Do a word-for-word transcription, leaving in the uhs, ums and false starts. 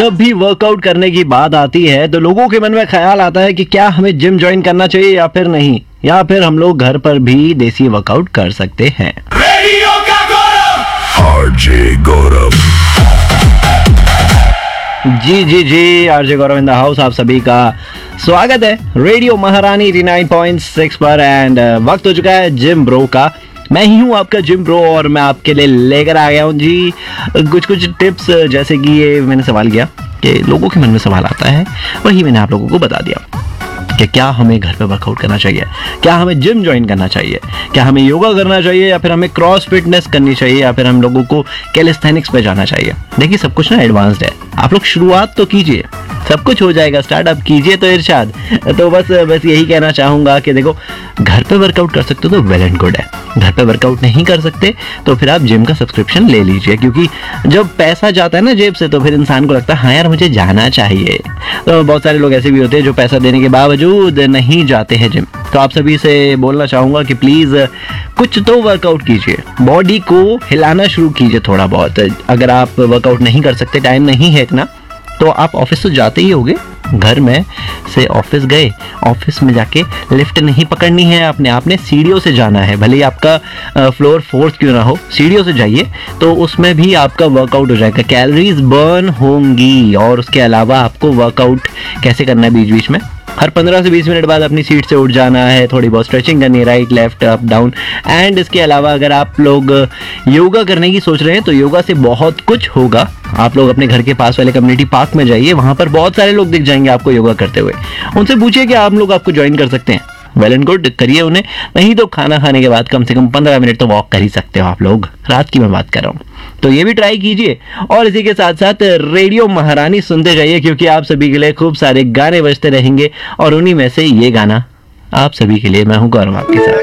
जब भी वर्कआउट करने की बात आती है तो लोगों के मन में ख्याल आता है कि क्या हमें जिम ज्वाइन करना चाहिए या फिर नहीं, या फिर हम लोग घर पर भी देसी वर्कआउट कर सकते हैं। रेडियो का गौरव RJ Gaurav. Ji ji ji RJ Gaurav in the house, आप सभी का स्वागत है रेडियो महारानी नवासी पॉइंट सिक्स पर। एंड वक्त हो चुका है जिम ब्रो का। मैं ही हूँ आपका जिम ब्रो और मैं आपके लिए लेकर आ गया हूँ जी कुछ कुछ टिप्स। जैसे कि ये मैंने सवाल किया कि लोगों के मन में सवाल आता है, वही मैंने आप लोगों को बता दिया कि क्या हमें घर पे वर्कआउट करना चाहिए, क्या हमें जिम ज्वाइन करना चाहिए, क्या हमें योगा करना चाहिए, या फिर हमें क्रॉस फिटनेस करनी चाहिए, या फिर हम लोगों को कैलिस्थेनिक्स पे जाना चाहिए। देखिए सब कुछ ना एडवांस्ड है, आप लोग शुरुआत तो कीजिए, सब कुछ हो जाएगा, स्टार्टअप कीजिए तो इरशाद। तो बस बस यही कहना चाहूँगा कि देखो घर पे वर्कआउट कर सकते हो तो वेल एंड गुड है, घर पे वर्कआउट नहीं कर सकते तो फिर आप जिम का सब्सक्रिप्शन ले लीजिए, क्योंकि जब पैसा जाता है ना जेब से तो फिर इंसान को लगता है हाँ यार मुझे जाना चाहिए। तो बहुत सारे लोग ऐसे भी होते हैं जो पैसा देने के बावजूद नहीं जाते हैं जिम। तो आप सभी से बोलना चाहूँगा कि प्लीज़ कुछ तो वर्कआउट कीजिए, बॉडी को हिलाना शुरू कीजिए थोड़ा बहुत। अगर आप वर्कआउट नहीं कर सकते, टाइम नहीं है इतना, तो आप ऑफिस तो जाते ही होगे, घर में से ऑफिस गए, ऑफिस में जाके लिफ्ट नहीं पकड़नी है आपने, आपने सीढ़ियों से जाना है। भले ही आपका फ्लोर फोर्थ क्यों ना हो, सीढ़ियों से जाइए तो उसमें भी आपका वर्कआउट हो जाएगा, कैलोरीज बर्न होंगी। और उसके अलावा आपको वर्कआउट कैसे करना है, बीच बीच में हर पंद्रह से बीस मिनट बाद अपनी सीट से उठ जाना है, थोड़ी बहुत स्ट्रेचिंग करनी है, right left up down. And इसके अलावा अगर आप लोग योगा करने की सोच रहे हैं तो योगा से बहुत कुछ होगा। आप लोग अपने घर के पास वाले कम्युनिटी पार्क में जाइए, वहां पर बहुत सारे लोग दिख जाएंगे आपको योगा करते हुए। उनसे पूछिए कि आप लोग आपको ज्वाइन कर सकते हैं, वेल एंड गुड, करिए उन्हें। नहीं तो खाना खाने के बाद कम से कम पंद्रह मिनट तो वॉक कर ही सकते हो आप लोग, रात की मैं बात कर रहा हूँ। तो ये भी ट्राई कीजिए और इसी के साथ साथ रेडियो महारानी सुनते जाइए, क्योंकि आप सभी के लिए खूब सारे गाने बजते रहेंगे और उन्हीं में से ये गाना आप सभी के लिए। मैं हूँ गौरव आपके साथ।